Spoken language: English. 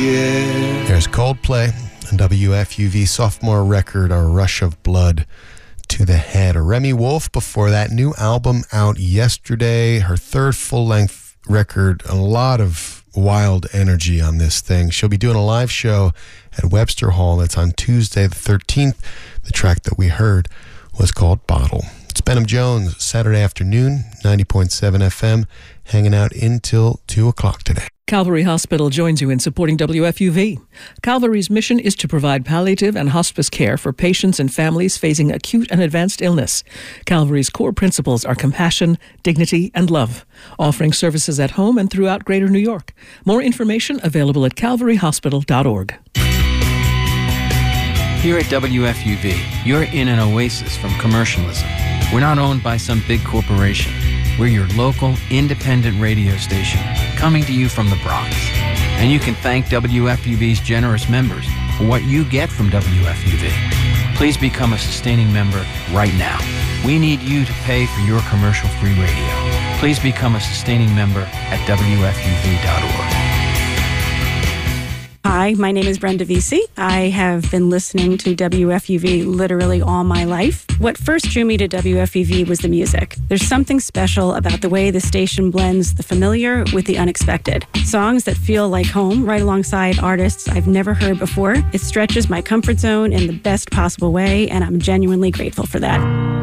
forget. There's Coldplay and WFUV sophomore record, A Rush of Blood to the Head. Remy Wolf before that, new album out yesterday, her third full-length record, a lot of wild energy on this thing. She'll be doing a live show at Webster Hall. That's on Tuesday the 13th. The track that we heard was called Bottle. It's Benham Jones, Saturday afternoon, 90.7 FM, hanging out until 2 o'clock today. Calvary Hospital joins you in supporting WFUV. Calvary's mission is to provide palliative and hospice care for patients and families facing acute and advanced illness. Calvary's core principles are compassion, dignity, and love, offering services at home and throughout Greater New York. More information available at calvaryhospital.org. Here at WFUV, you're in an oasis from commercialism. We're not owned by some big corporation. We're your local, independent radio station, coming to you from the Bronx. And you can thank WFUV's generous members for what you get from WFUV. Please become a sustaining member right now. We need you to pay for your commercial-free radio. Please become a sustaining member at WFUV.org. Hi, my name is Brenda Vesey. I have been listening to WFUV literally all my life. What first drew me to WFUV was the music. There's something special about the way the station blends the familiar with the unexpected. Songs that feel like home right alongside artists I've never heard before. It stretches my comfort zone in the best possible way, and I'm genuinely grateful for that.